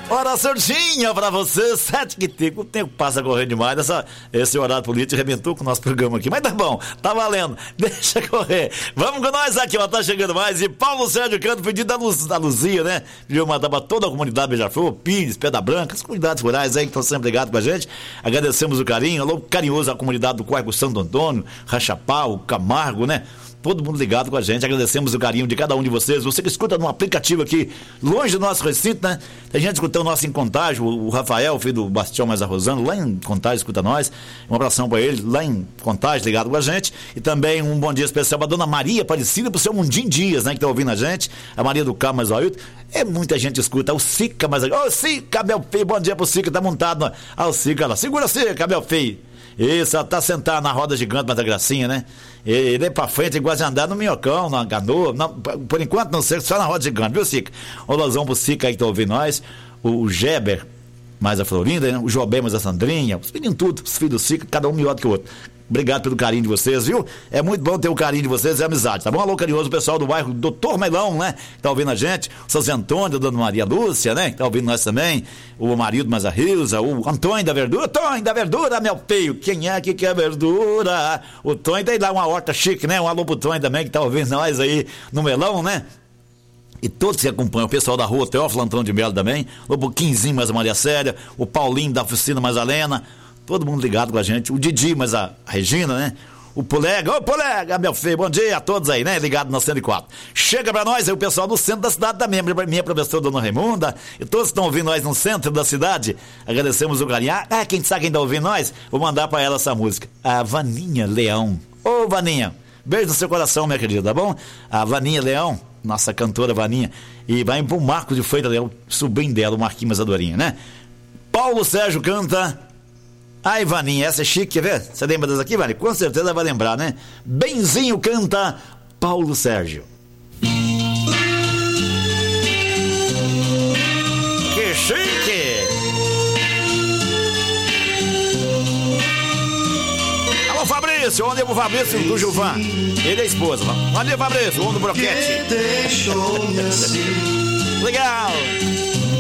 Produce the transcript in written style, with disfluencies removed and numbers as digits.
Hora certinha pra você, 7h05. O tempo passa correndo demais. Esse horário político arrebentou com o nosso programa aqui. Mas tá bom, tá valendo. Deixa correr. Vamos com nós aqui, ó. Tá chegando mais. E Paulo Sérgio Canto pedindo da Luzia, né? Pediu mandar pra toda a comunidade Beija-Flor, Pires, Pedra Branca, as comunidades rurais aí que estão sempre ligados com a gente. Agradecemos o carinho. Alô, carinhoso a comunidade do Córrego Santo Antônio, Rachapau, Camargo, né? Todo mundo ligado com a gente, agradecemos o carinho de cada um de vocês. Você que escuta no aplicativo aqui, longe do nosso recinto, né? Tem gente escutando nosso em Contagem, o Rafael, filho do Bastião mais a Rosana, lá em Contagem, escuta nós. Um abração pra ele, lá em Contagem, ligado com a gente. E também um bom dia especial pra dona Maria Aparecida, pro seu Mundim Dias, né? Que tá ouvindo a gente. A Maria do Carmo mais o Ailton. Muita gente escuta. O Sica mais o Sica, Abel Feio, bom dia pro Sica, tá montado. O Sica lá, segura Sica, Abel Feio. Isso, ela tá sentada na roda gigante, mas a gracinha, né? Ele é pra frente, igual de andar no minhocão, na canoa. Por enquanto não sei, só na roda gigante, viu, Sica? Um alusão pro Sica aí que tá ouvindo nós. O Geber, mais a Florinda, né? O Jobé, mais a Sandrinha. Os meninos tudo, os filhos do Sica, cada um melhor do que o outro. Obrigado pelo carinho de vocês, viu? É muito bom ter o carinho de vocês e a amizade, tá bom? Alô, carinhoso, pessoal do bairro Doutor Melão, né? Que tá ouvindo a gente. O seu Zé Antônio, a dona Maria Lúcia, né? Que tá ouvindo nós também. O marido mais a Rilza, o Antônio da Verdura. Tonho da Verdura, meu feio. Quem é que quer verdura? O Tonho tem lá uma horta chique, né? Um alô pro Tonho também, que tá ouvindo nós aí no Melão, né? E todos que acompanham, o pessoal da rua, o Teófilo Antônio de Melo também. O Boquinzinho mais a Maria Célia. O Paulinho da oficina mais a Lena. Todo mundo ligado com a gente. O Didi, mas a Regina, né? O Polega, ô Polega, meu filho, bom dia a todos aí, né? Ligado na 104. Chega pra nós aí o pessoal do centro da cidade também, minha professora Dona Raimunda, e todos que estão ouvindo nós no centro da cidade. Agradecemos o carinho. Quem sabe quem tá ouvindo nós? Vou mandar pra ela essa música. A Vaninha Leão. Ô Vaninha, beijo no seu coração, minha querida, tá bom? A Vaninha Leão, nossa cantora Vaninha. E vai pro Marco de Freitas Leão, sobrinho dela, o Marquinhos Adorinha, né? Paulo Sérgio canta... Ai, Vaninha, essa é chique, quer ver? Você lembra dessa aqui, Vaninha? Com certeza vai lembrar, né? Benzinho canta Paulo Sérgio. Que chique! Alô, Fabrício, onde é o Fabrício do Gilvan? Ele é a esposa. Onde é o Fabrício? Onde do Broquete? Legal!